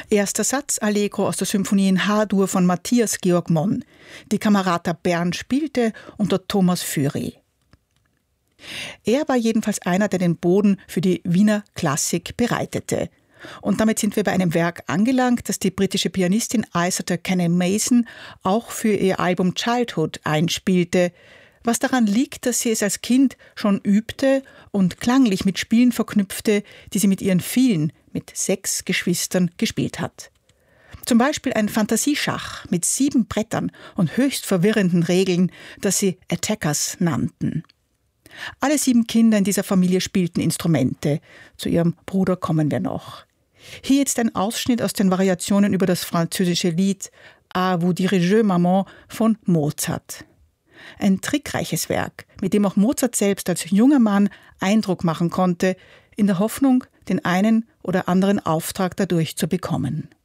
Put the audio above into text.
Erster Satz Allegro aus der Symphonie in H-Dur von Matthias Georg Monn. Die Camerata Bern spielte unter Thomas Füri. Er war jedenfalls einer, der den Boden für die Wiener Klassik bereitete. Und damit sind wir bei einem Werk angelangt, das die britische Pianistin Isata Kenner-Mason auch für ihr Album Childhood einspielte, was daran liegt, dass sie es als Kind schon übte und klanglich mit Spielen verknüpfte, die sie mit ihren mit 6 Geschwistern gespielt hat. Zum Beispiel ein Fantasieschach mit 7 Brettern und höchst verwirrenden Regeln, das sie Attackers nannten. Alle 7 Kinder in dieser Familie spielten Instrumente. Zu ihrem Bruder kommen wir noch. Hier jetzt ein Ausschnitt aus den Variationen über das französische Lied À vous dirige Maman von Mozart. Ein trickreiches Werk, mit dem auch Mozart selbst als junger Mann Eindruck machen konnte, in der Hoffnung, den einen oder anderen Auftrag dadurch zu bekommen.